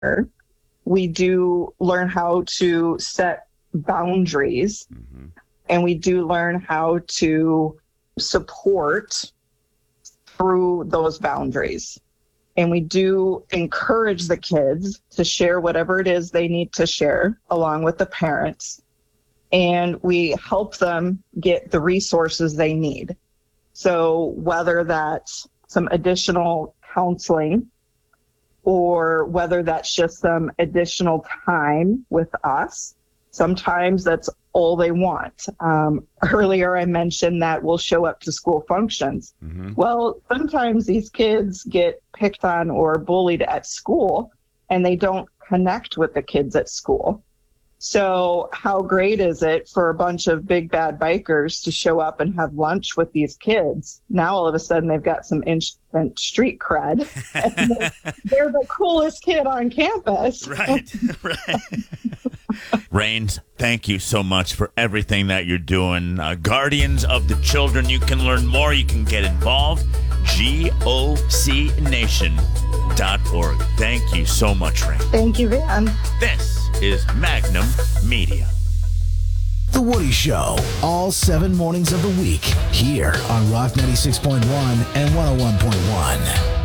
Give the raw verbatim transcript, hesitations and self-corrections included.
We do learn how to set boundaries, mm-hmm. and we do learn how to support through those boundaries. And we do encourage the kids to share whatever it is they need to share along with the parents. And we help them get the resources they need. So whether that's some additional counseling or whether that's just some additional time with us, sometimes that's all they want. Um, earlier, I mentioned that we'll show up to school functions. Mm-hmm. Well, sometimes these kids get picked on or bullied at school, and they don't connect with the kids at school. So how great is it for a bunch of big bad bikers to show up and have lunch with these kids? Now all of a sudden they've got some instant street cred. And they're, they're the coolest kid on campus. Right, right. Rains, thank you so much for everything that you're doing. Uh, Guardians of the Children, you can learn more. You can get involved. G O C Nation dot org. Thank you so much, Rain. Thank you, Van. This is Magnum Media. The Woody Show, all seven mornings of the week, here on Rock ninety-six point one and one oh one point one.